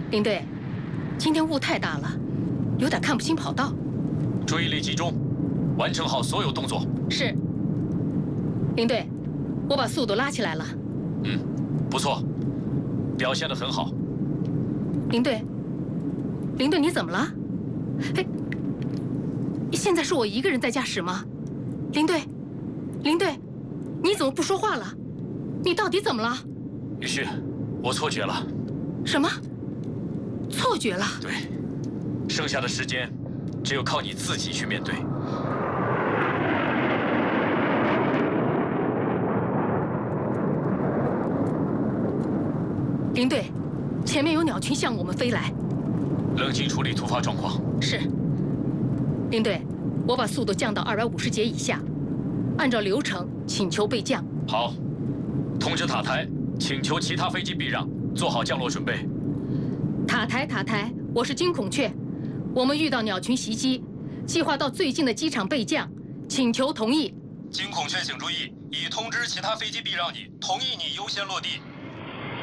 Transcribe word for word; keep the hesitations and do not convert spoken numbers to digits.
林队，今天雾太大了，有点看不清跑道。 注意力集中，完成好所有动作。 是。林队，我把速度拉起来了。 嗯，不错，表现得很好。 林队，林队，你怎么了？哎，现在是我一个人在驾驶吗？林队，林队，你怎么不说话了？你到底怎么了？ 雨旭，我错觉了。 什么？错觉了？ 对，剩下的时间只有靠你自己去面对。 林队，前面有鸟群向我们飞来， 冷静处理突发状况。 是。林队，我把速度降到二百五十节以下，按照流程请求备降。 好，通知塔台，请求其他飞机避让，做好降落准备。 塔台，塔台，我是金孔雀，我们遇到鸟群袭击，计划到最近的机场备降，请求同意。 金孔雀，请注意，已通知其他飞机避让你，同意你优先落地。